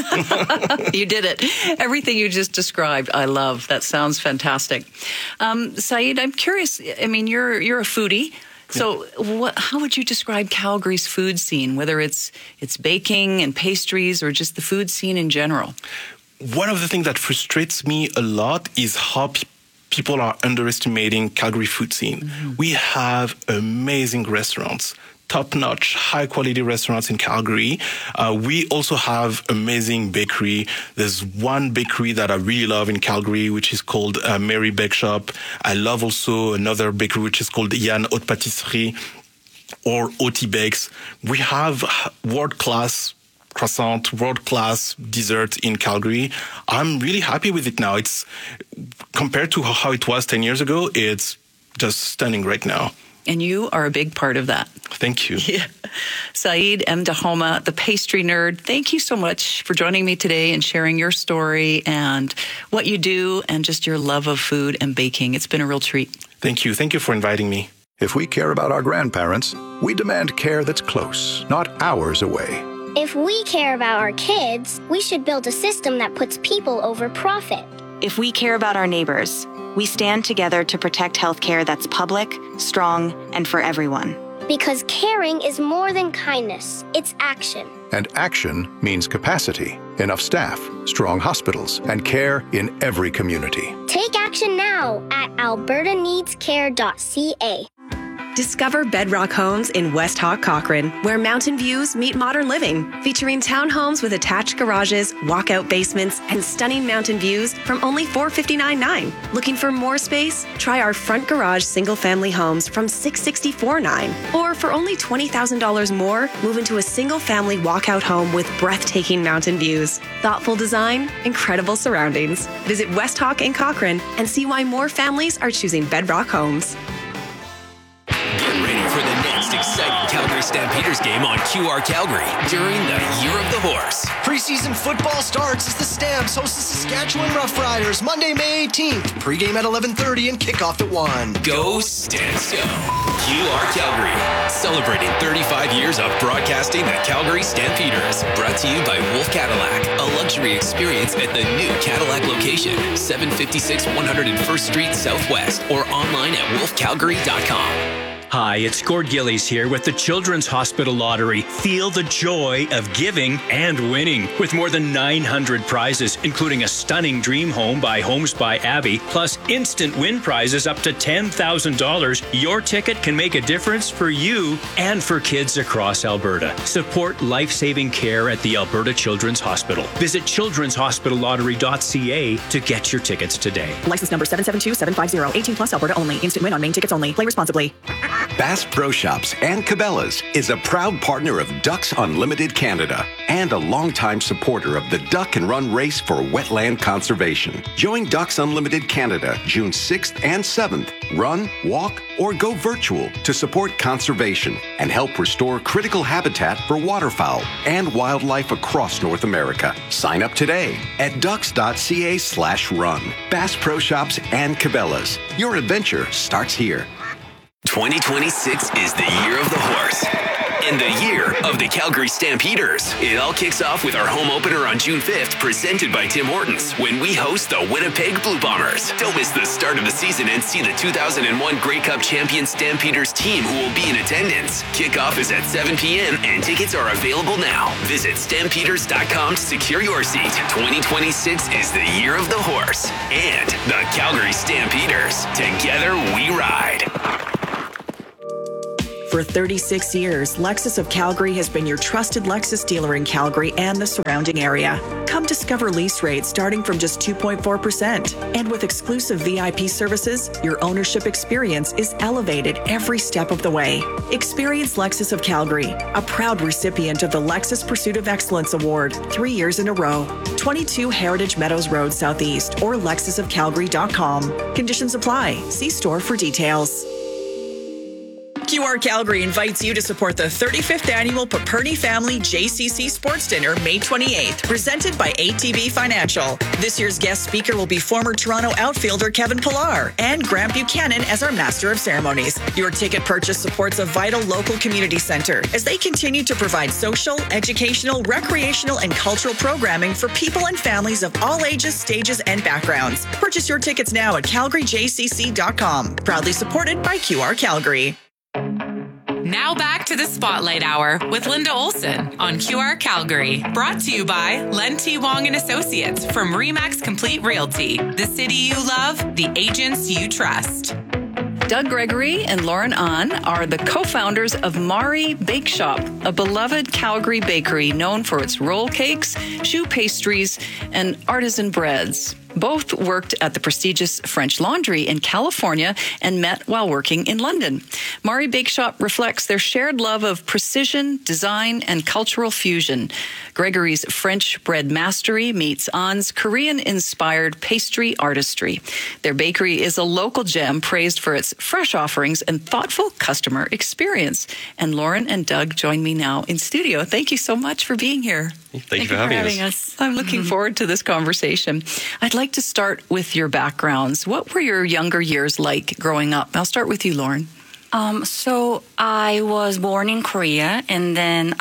you did it. Everything you just described, I love. That sounds fantastic. Saeed, I'm curious. I mean, you're a foodie. So how would you describe Calgary's food scene, whether it's baking and pastries or just the food scene in general?
One of the things that frustrates me a lot is how people are underestimating Calgary food scene. We have amazing restaurants, top-notch, high-quality restaurants in Calgary. We also have amazing bakery. There's one bakery that I really love in Calgary, which is called Mary Bake Shop. I love also another bakery, which is called Yann Haute Pâtisserie or Oti Bakes. We have world-class croissant, world-class dessert in Calgary. I'm really happy with it now. It's compared to how it was 10 years ago, it's just stunning right now.
And you are a big part of that.
Thank you.
Yeah. Saeed M. Dahoma, the pastry nerd, thank you so much for joining me today and sharing your story and what you do and just your love of food and baking. It's been a real treat.
Thank you. Thank you for inviting me.
If we care about our grandparents, we demand care that's close, not hours away.
If we care about our kids, we should build a system that puts people over profit.
If we care about our neighbors, we stand together to protect healthcare that's public, strong, and for everyone.
Because caring is more than kindness, it's action.
And action means capacity, enough staff, strong hospitals, and care in every community.
Take action now at albertaneedscare.ca.
Discover Bedrock Homes in West Hawk Cochrane, where mountain views meet modern living, featuring townhomes with attached garages, walkout basements, and stunning mountain views from only $459.9. Looking for more space? Try our front garage single-family homes from $664.9. Or for only $20,000 more, move into a single-family walkout home with breathtaking mountain views. Thoughtful design, incredible surroundings. Visit West Hawk in Cochrane and see why more families are choosing Bedrock Homes.
Get ready for the next exciting Calgary Stampeders game on QR Calgary during the Year of the Horse.
Preseason football starts as the Stamps host the Saskatchewan Roughriders Monday, May 18th. Pre-game at 11:30 and kickoff at 1.
Go Stamps go! QR Calgary, celebrating 35 years of broadcasting the Calgary Stampeders. Brought to you by Wolf Cadillac, a luxury experience at the new Cadillac location, 756 101st Street Southwest, or online at wolfcalgary.com.
Hi, it's Gord Gillies here with the Children's Hospital Lottery. Feel the joy of giving and winning. With more than 900 prizes, including a stunning dream home by Homes by Abby, plus instant win prizes up to $10,000, your ticket can make a difference for you and for kids across Alberta. Support life-saving care at the Alberta Children's Hospital. Visit children'shospitallottery.ca to get your tickets today.
License number 772750. 18 plus Alberta only. Instant win on main tickets only. Play responsibly.
Bass Pro Shops and Cabela's is a proud partner of Ducks Unlimited Canada and a longtime supporter of the Duck and Run Race for Wetland Conservation. Join Ducks Unlimited Canada June 6th and 7th. Run, walk, or go virtual to support conservation and help restore critical habitat for waterfowl and wildlife across North America. Sign up today at ducks.ca/run. Bass Pro Shops and Cabela's. Your adventure starts here.
2026 is the year of the horse and the year of the Calgary Stampeders. It all kicks off with our home opener on June 5th, presented by Tim Hortons, when we host the Winnipeg Blue Bombers. Don't miss the start of the season and see the 2001 Grey Cup champion Stampeders team who will be in attendance. Kickoff is at 7 p.m. and tickets are available now. Visit stampeders.com to secure your seat. 2026 is the year of the horse and the Calgary Stampeders. Together we ride.
For 36 years, Lexus of Calgary has been your trusted Lexus dealer in Calgary and the surrounding area. Come discover lease rates starting from just 2.4%. And with exclusive VIP services, your ownership experience is elevated every step of the way. Experience Lexus of Calgary, a proud recipient of the Lexus Pursuit of Excellence Award 3 years in a row. 22 Heritage Meadows Road Southeast or lexusofcalgary.com. Conditions apply. See store for details. QR Calgary invites you to support the 35th annual Paperny Family JCC Sports Dinner, May 28th, presented by ATB Financial. This year's guest speaker will be former Toronto outfielder Kevin Pillar and Grant Buchanan as our Master of Ceremonies. Your ticket purchase supports a vital local community center as they continue to provide social, educational, recreational, and cultural programming for people and families of all ages, stages, and backgrounds. Purchase your tickets now at calgaryjcc.com. Proudly supported by QR Calgary.
Now back to the Spotlight Hour with Linda Olson on QR Calgary. Brought to you by Len T. Wong and Associates from RE/MAX Complete Realty. The city you love, the agents you trust.
Doug Gregory and Lauren Ahn are the co-founders of Mari Bake Shop, a beloved Calgary bakery known for its roll cakes, choux pastries, and artisan breads. Both worked at the prestigious French Laundry in California and met while working in London. Mari Bake Shop reflects their shared love of precision, design, and cultural fusion. Gregory's French bread mastery meets Ahn's Korean-inspired pastry artistry. Their bakery is a local gem praised for its fresh offerings and thoughtful customer experience. And Lauren and Doug join me now in studio. Thank you so much for being here.
Thank you for having us.
I'm looking forward to this conversation. I'd like to start with your backgrounds. What were your younger years like growing up? I'll start with you, Lauren.
So I was born in Korea, and then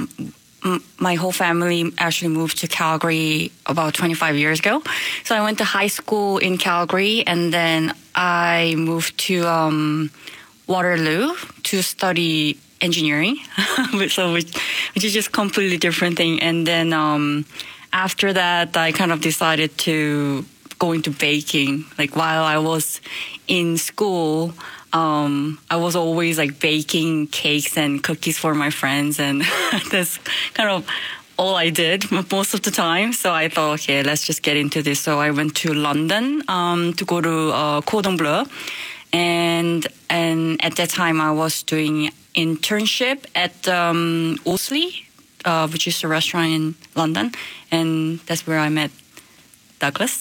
my whole family actually moved to Calgary about 25 years ago. So I went to high school in Calgary, and then I moved to Waterloo to study engineering, which is just completely different thing. And then after that, I kind of decided to go into baking. Like while I was in school, I was always like baking cakes and cookies for my friends, and that's kind of all I did most of the time. So I thought, okay, let's just get into this. So I went to London to go to Cordon Bleu, and at that time I was doing internship at Osley, which is a restaurant in London, and that's where I met Douglas.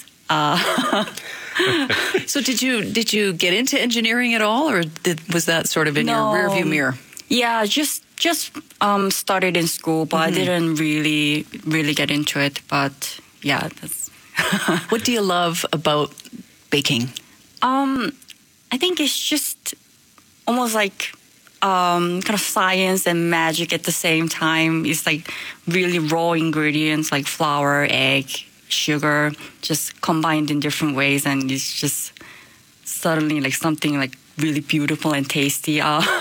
So did you get into engineering at all, or was that sort of in your rearview mirror?
Yeah, just started in school, but I didn't really get into it. But yeah, that's.
What do you love about baking?
I think it's just almost like kind of science and magic at the same time. It's like really raw ingredients like flour, egg, sugar, just combined in different ways, and it's just suddenly like something like really beautiful and tasty.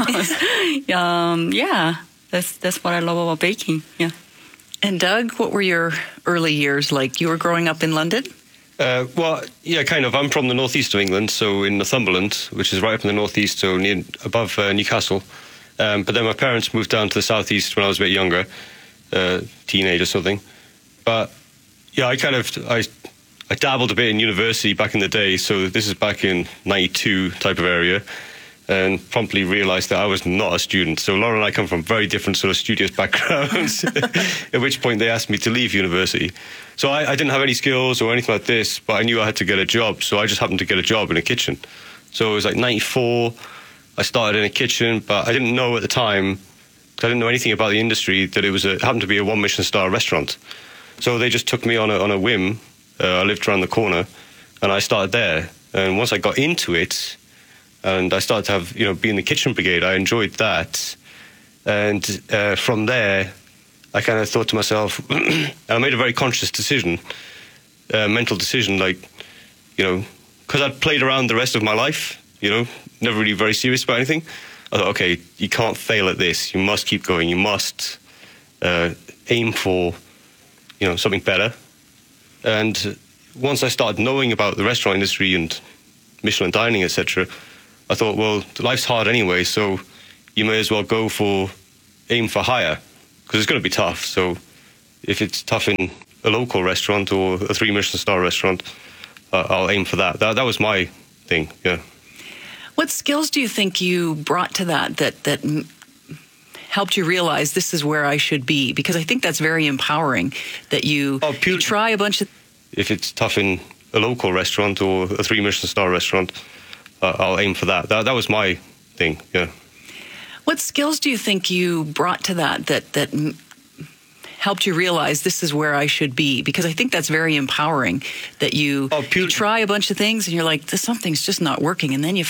Yeah, that's what I love about baking. Yeah.
And Doug, what were your early years like? You were growing up in London?
Well, yeah, kind of. I'm from the northeast of England, so in Northumberland, which is right up in the northeast, so above Newcastle. But then my parents moved down to the southeast when I was a bit younger, teenage or something. But yeah, I dabbled a bit in university back in the day, so this is back in 92 type of area, and promptly realised that I was not a student. So Laura and I come from very different sort of studious backgrounds, at which point they asked me to leave university. So I didn't have any skills or anything like this, but I knew I had to get a job, so I just happened to get a job in a kitchen. So it was like 94, I started in a kitchen, but I didn't know at the time, because I didn't know anything about the industry, that it happened to be a 1 Michelin star restaurant. So they just took me on a whim. I lived around the corner, and I started there. And once I got into it, and I started to have, be in the kitchen brigade, I enjoyed that. And from there, I kind of thought to myself, I made a very conscious decision, mental decision, because I'd played around the rest of my life, never really very serious about anything. I thought, okay, you can't fail at this. You must keep going. You must aim for, something better. And once I started knowing about the restaurant industry and Michelin dining, etc., I thought, well, life's hard anyway, so you may as well aim for higher, because it's going to be tough. So if it's tough in a local restaurant or a 3 Michelin star restaurant, I'll aim for that. That was my thing, yeah.
What skills do you think you brought to that helped you realize this is where I should be? Because I think that's very empowering, that you try a bunch of...
If it's tough in a local restaurant or a 3 Michelin star restaurant, I'll aim for that. That was my thing, yeah.
What skills do you think you brought to that helped you realize this is where I should be? Because I think that's very empowering, that you try a bunch of things and you're like, something's just not working, and then you